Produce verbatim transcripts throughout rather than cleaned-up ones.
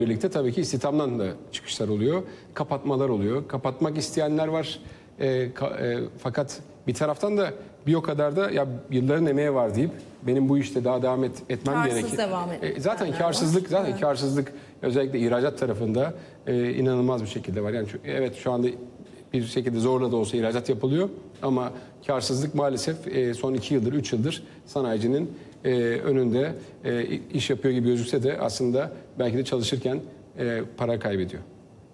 birlikte tabii ki istihdamdan da çıkışlar oluyor, kapatmalar oluyor. Kapatmak isteyenler var. E, ka, e, fakat bir taraftan da bir o kadar da ya yılların emeği var deyip benim bu işte daha devam et, etmem Karsız gerekir. devam etmek E, zaten karsızlık, zaten evet. karsızlık özellikle ihracat tarafında e, inanılmaz bir şekilde var. Yani şu, evet şu anda bir şekilde zorla da olsa ihracat yapılıyor ama karsızlık maalesef e, son iki yıldır, üç yıldır sanayicinin e, önünde e, iş yapıyor gibi gözükse de aslında belki de çalışırken e, para kaybediyor.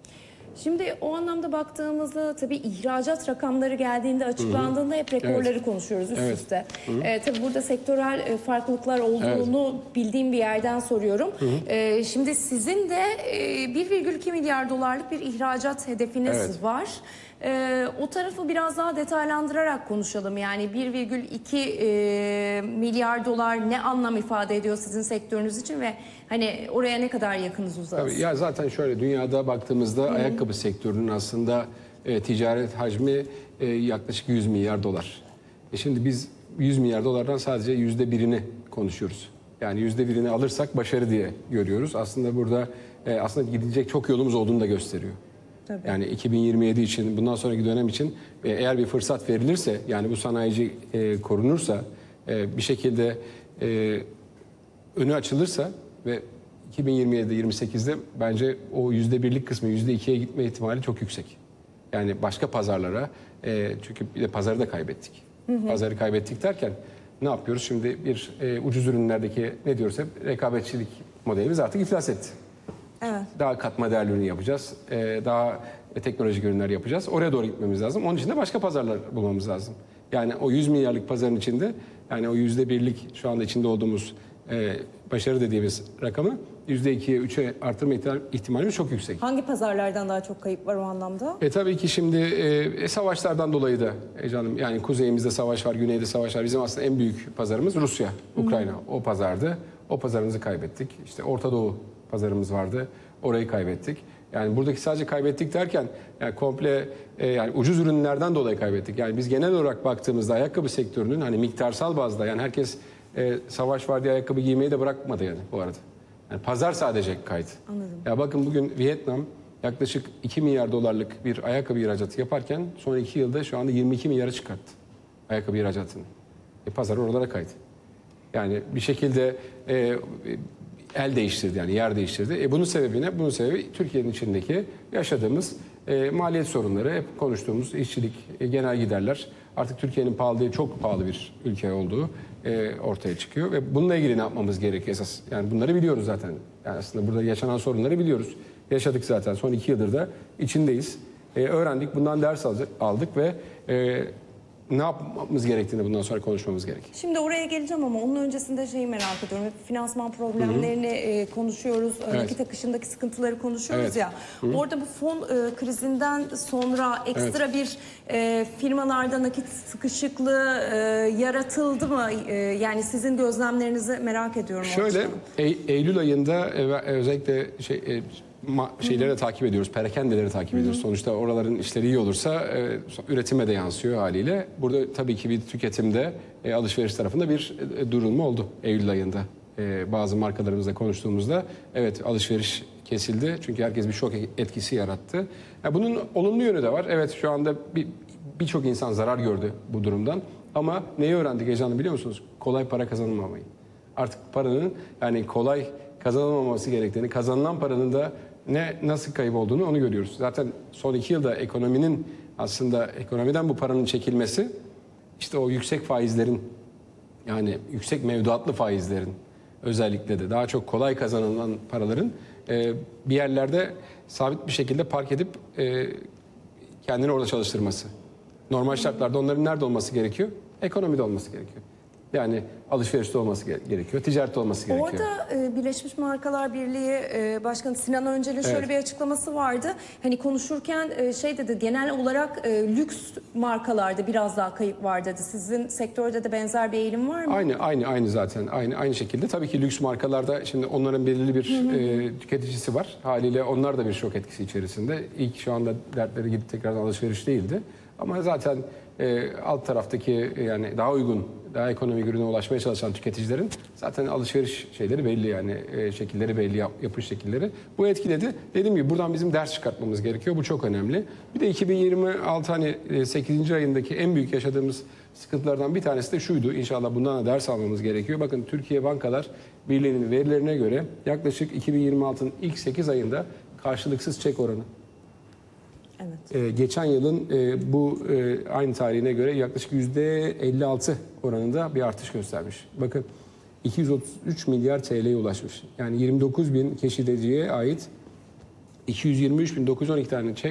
Şimdi o anlamda baktığımızda tabii ihracat rakamları geldiğinde, açıklandığında hep rekorları evet. konuşuyoruz üst evet. üste. Ee, tabii burada sektörel e, farklılıklar olduğunu evet. bildiğim bir yerden soruyorum. Ee, şimdi sizin de e, bir virgül iki milyar dolarlık bir ihracat hedefiniz evet. var. Ee, o tarafı biraz daha detaylandırarak konuşalım. Yani bir virgül iki e, milyar dolar ne anlam ifade ediyor sizin sektörünüz için ve hani oraya ne kadar yakınız, uzağız? Tabii ya zaten şöyle dünyada baktığımızda Hı-hı. ayakkabı sektörünün aslında e, ticaret hacmi e, yaklaşık yüz milyar dolar. E şimdi biz yüz milyar dolardan sadece yüzde birini konuşuyoruz. Yani yüzde birini alırsak başarı diye görüyoruz. Aslında burada e, aslında gidilecek çok yolumuz olduğunu da gösteriyor. Tabii. Yani iki bin yirmi yedi için, bundan sonraki dönem için e, eğer bir fırsat verilirse, yani bu sanayici e, korunursa, e, bir şekilde e, önü açılırsa ve iki bin yirmi yedide, yirmi sekizde bence o yüzde birlik kısmı yüzde ikiye gitme ihtimali çok yüksek. Yani başka pazarlara, e, çünkü bir de pazarı da kaybettik. Hı hı. Pazarı kaybettik derken ne yapıyoruz? Şimdi bir e, ucuz ürünlerdeki ne diyoruz hep, rekabetçilik modelimiz artık iflas etti. Evet. Daha katma değerli ürün yapacağız. Ee, daha teknolojik ürünler yapacağız. Oraya doğru gitmemiz lazım. Onun için de başka pazarlar bulmamız lazım. Yani o yüz milyarlık pazarın içinde, yani o yüzde birlik şu anda içinde olduğumuz e, başarı dediğimiz rakamı yüzde ikiye, üçe artırma ihtimalimiz çok yüksek. Hangi pazarlardan daha çok kayıp var o anlamda? E tabii ki şimdi e, savaşlardan dolayı da e, canım, yani kuzeyimizde savaş var, güneyde savaş var. Bizim aslında en büyük pazarımız Rusya, Ukrayna. Hı-hı. O pazardı. O pazarımızı kaybettik. İşte Orta Doğu pazarımız vardı. Orayı kaybettik. Yani buradaki sadece kaybettik derken yani komple e, yani ucuz ürünlerden dolayı kaybettik. Yani biz genel olarak baktığımızda ayakkabı sektörünün hani miktarsal bazda, yani herkes e, savaş var diye ayakkabı giymeyi de bırakmadı yani bu arada. Yani pazar sadece kaydı. Anladım. Ya bakın bugün Vietnam yaklaşık iki milyar dolarlık bir ayakkabı ihracatı yaparken son iki yılda şu anda yirmi iki milyara çıkarttı ayakkabı ihracatını. E, pazar oralara kaydı. Yani bir şekilde e, el değiştirdi, yani yer değiştirdi. E bunun sebebi ne? Bunun sebebi Türkiye'nin içindeki yaşadığımız e, maliyet sorunları, hep konuştuğumuz işçilik, e, genel giderler. Artık Türkiye'nin pahalı değil, çok pahalı bir ülke olduğu e, ortaya çıkıyor ve bununla ilgili ne yapmamız gerekiyor esas? Yani bunları biliyoruz zaten. Yani aslında burada yaşanan sorunları biliyoruz. Yaşadık zaten. Son iki yıldır da içindeyiz. E, öğrendik, bundan ders aldık ve e, ne yapmamız gerektiğini bundan sonra konuşmamız gerek. Şimdi oraya geleceğim ama onun öncesinde şeyi merak ediyorum. Hep finansman problemlerini e, konuşuyoruz. Evet. Nakit akışındaki sıkıntıları konuşuyoruz evet. ya. Hı-hı. Orada bu fon e, krizinden sonra ekstra evet. bir e, firmalarda nakit sıkışıklığı e, yaratıldı mı? E, yani sizin gözlemlerinizi merak ediyorum. Şöyle e, Eylül ayında e, özellikle şey e, şeyleri de takip ediyoruz, perakendelerini takip Hı-hı. ediyoruz. Sonuçta oraların işleri iyi olursa e, üretime de yansıyor haliyle. Burada tabii ki bir tüketimde, e, alışveriş tarafında bir e, durulma oldu Eylül ayında. E, bazı markalarımızla konuştuğumuzda evet alışveriş kesildi. Çünkü herkes bir şok etkisi yarattı. Yani bunun olumlu yönü de var. Evet şu anda birçok bir insan zarar gördü bu durumdan. Ama neyi öğrendik heyecanlı biliyor musunuz? Kolay para kazanılmamayı. Artık paranın yani kolay kazanılmaması gerektiğini, kazanılan paranın da ne nasıl kayıp olduğunu onu görüyoruz. Zaten son iki yılda ekonominin aslında ekonomiden bu paranın çekilmesi, işte o yüksek faizlerin, yani yüksek mevduatlı faizlerin özellikle de daha çok kolay kazanılan paraların e, bir yerlerde sabit bir şekilde park edip e, kendini orada çalıştırması. Normal şartlarda onların nerede olması gerekiyor? Ekonomide olması gerekiyor. Yani alışverişte olması gerekiyor, ticarette olması gerekiyor. Orada e, Birleşmiş Markalar Birliği e, Başkanı Sinan Öncel'in şöyle evet. bir açıklaması vardı. Hani konuşurken e, şey dedi, genel olarak e, lüks markalarda biraz daha kayıp var dedi. Sizin sektörde de benzer bir eğilim var mı? Aynı, aynı, aynı zaten. Aynı, aynı şekilde. Tabii ki lüks markalarda şimdi onların belirli bir hı hı. E, tüketicisi var. Haliyle onlar da bir şok etkisi içerisinde. İlk şu anda dertleri gidip tekrardan alışveriş değildi. Ama zaten e, alt taraftaki yani daha uygun, daha ekonomik ürüne ulaşmaya çalışan tüketicilerin zaten alışveriş şeyleri belli yani e, şekilleri belli, yap, yapış şekilleri. Bu etkiledi. Dediğim gibi buradan bizim ders çıkartmamız gerekiyor. Bu çok önemli. Bir de iki bin yirmi altı hani sekizinci ayındaki en büyük yaşadığımız sıkıntılardan bir tanesi de şuydu. İnşallah bundan da ders almamız gerekiyor. Bakın Türkiye Bankalar Birliği'nin verilerine göre yaklaşık iki bin yirmi altının ilk sekiz ayında karşılıksız çek oranı. Evet. Ee, geçen yılın e, bu e, aynı tarihine göre yaklaşık yüzde elli altı oranında bir artış göstermiş. Bakın iki yüz otuz üç milyar T L'ye ulaşmış. Yani yirmi dokuz bin keşideciye ait iki yüz yirmi üç bin dokuz yüz on iki tane çek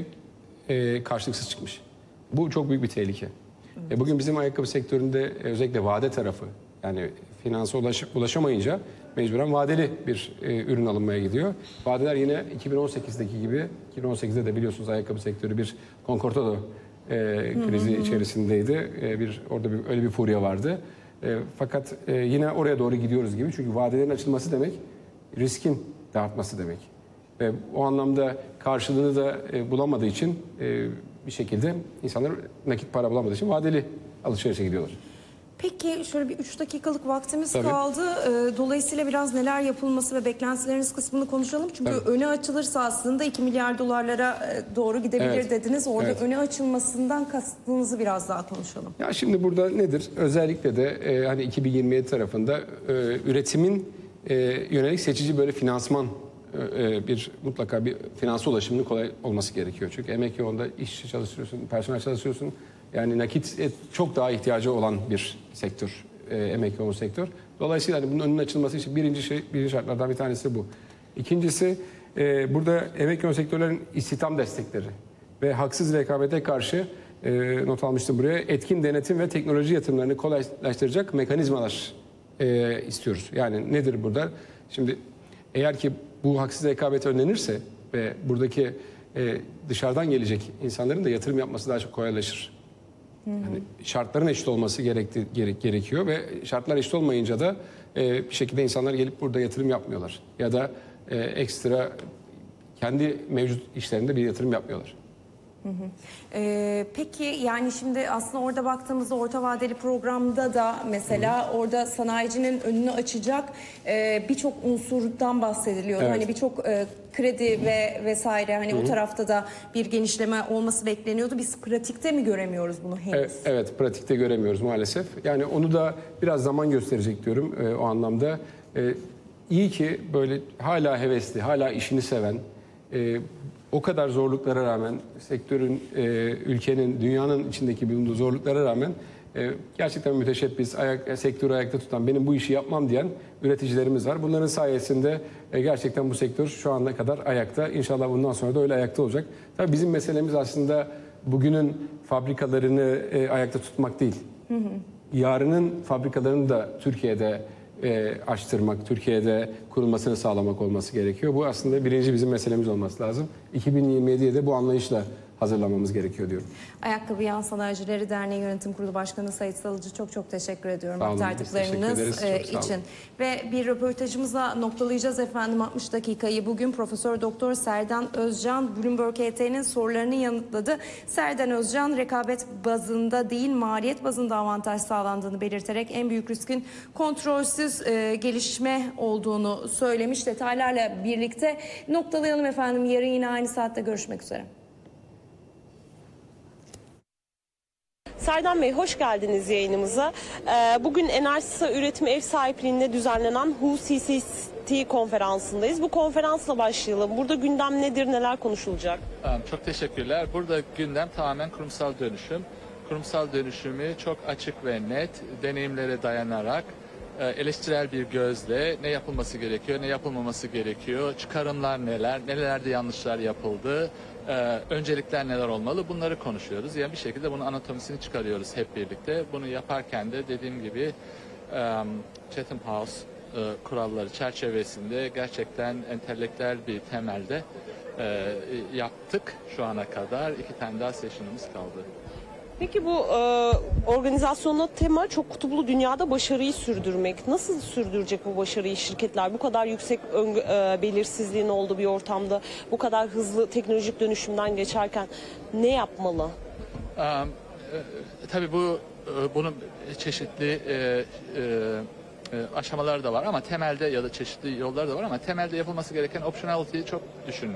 e, karşılıksız çıkmış. Bu çok büyük bir tehlike. Evet. E, bugün bizim ayakkabı sektöründe e, özellikle vade tarafı yani finansa ulaş, ulaşamayınca mecburen vadeli bir e, ürün alınmaya gidiyor. Vadeler yine iki bin on sekizdeki gibi, iki bin on sekizde de biliyorsunuz ayakkabı sektörü bir Concordato e, krizi hı hı. içerisindeydi. E, bir orada bir, öyle bir furya vardı. E, fakat e, yine oraya doğru gidiyoruz gibi. Çünkü vadelerin açılması demek riskin de artması demek. Ve o anlamda karşılığını da e, bulamadığı için e, bir şekilde insanlar nakit para bulamadığı için vadeli alışverişe gidiyorlar. Peki şöyle bir üç dakikalık vaktimiz Tabii. kaldı. Dolayısıyla biraz neler yapılması ve beklentileriniz kısmını konuşalım. Çünkü Tabii. öne açılırsa aslında iki milyar dolarlara doğru gidebilir evet. dediniz. Orada evet. öne açılmasından kastınızı biraz daha konuşalım. Ya şimdi burada nedir? Özellikle de e, hani iki bin yirmi yedi tarafında e, üretimin e, yönelik seçici böyle finansman e, bir mutlaka bir finans ulaşımının kolay olması gerekiyor. Çünkü emek yoğunda işçi çalıştırıyorsun, personel çalıştırıyorsun. Yani nakit çok daha ihtiyacı olan bir sektör, e, emek yoğun sektör. Dolayısıyla hani bunun önünün açılması için birinci şey, birinci şartlardan bir tanesi bu. İkincisi e, burada emek yoğun sektörlerin istihdam destekleri ve haksız rekabete karşı e, not almıştım buraya etkin denetim ve teknoloji yatırımlarını kolaylaştıracak mekanizmalar e, istiyoruz. Yani nedir burada? Şimdi eğer ki bu haksız rekabet önlenirse ve buradaki e, dışarıdan gelecek insanların da yatırım yapması daha çok kolaylaşır. Yani şartların eşit olması gerekti, gerek, gerekiyor ve şartlar eşit olmayınca da e, bir şekilde insanlar gelip burada yatırım yapmıyorlar. Ya da e, ekstra kendi mevcut işlerinde bir yatırım yapmıyorlar. Hı hı. Ee, peki yani şimdi aslında orada baktığımızda orta vadeli programda da mesela hı hı. orada sanayicinin önünü açacak e, birçok unsurdan bahsediliyor. Evet. Hani birçok e, kredi ve vesaire hani hı hı. o tarafta da bir genişleme olması bekleniyordu. Biz pratikte mi göremiyoruz bunu henüz? Evet, evet pratikte göremiyoruz maalesef. Yani onu da biraz zaman gösterecek diyorum e, o anlamda. E, iyi ki böyle hala hevesli, hala işini seven e, o kadar zorluklara rağmen sektörün, e, ülkenin, dünyanın içindeki bulunduğu zorluklara rağmen e, gerçekten müteşebbis, ayak, sektörü ayakta tutan, benim bu işi yapmam diyen üreticilerimiz var. Bunların sayesinde e, gerçekten bu sektör şu ana kadar ayakta. İnşallah bundan sonra da öyle ayakta olacak. Tabii bizim meselemiz aslında bugünün fabrikalarını e, ayakta tutmak değil. Hı hı. Yarının fabrikalarını da Türkiye'de E, açtırmak, Türkiye'de kurulmasını sağlamak olması gerekiyor. Bu aslında birinci bizim meselemiz olması lazım. iki bin yirmi yediye de bu anlayışla hazırlamamız gerekiyor diyorum. Ayakkabı Yan Sanayicileri Derneği Yönetim Kurulu Başkanı Sayit Salıcı çok çok teşekkür ediyorum aktardıklarınız için. Ve bir röportajımıza noktalayacağız efendim altmış dakikayı. Bugün Profesör Doktor Serdan Özcan Bloomberg H T'nin sorularını yanıtladı. Serdan Özcan rekabet bazında değil maliyet bazında avantaj sağlandığını belirterek en büyük riskin kontrolsüz e, gelişme olduğunu söylemiş. Detaylarla birlikte noktalayalım efendim. Yarın yine aynı saatte görüşmek üzere. Serdan Bey hoş geldiniz yayınımıza. Bugün Enerjisa Üretimi Ev Sahipliğinde düzenlenen H U C C T konferansındayız. Bu konferansla başlayalım. Burada gündem nedir, neler konuşulacak? Çok teşekkürler. Burada gündem tamamen kurumsal dönüşüm. Kurumsal dönüşümü çok açık ve net, deneyimlere dayanarak, eleştirel bir gözle ne yapılması gerekiyor, ne yapılmaması gerekiyor, çıkarımlar neler, nelerde yanlışlar yapıldı, Ee, öncelikler neler olmalı bunları konuşuyoruz. Yani bir şekilde bunun anatomisini çıkarıyoruz hep birlikte. Bunu yaparken de dediğim gibi um, Chatham House e, kuralları çerçevesinde gerçekten entelektüel bir temelde e, yaptık şu ana kadar. İki tane daha session'ımız kaldı. Peki bu e, organizasyonda tema çok kutuplu dünyada başarıyı sürdürmek. Nasıl sürdürecek bu başarıyı şirketler? Bu kadar yüksek ön, e, belirsizliğin olduğu bir ortamda bu kadar hızlı teknolojik dönüşümden geçerken ne yapmalı? Ee, e, tabii bu e, bunun çeşitli e, e, e, aşamalar da var ama temelde ya da çeşitli yollar da var ama temelde yapılması gereken optionality'yi çok düşünün.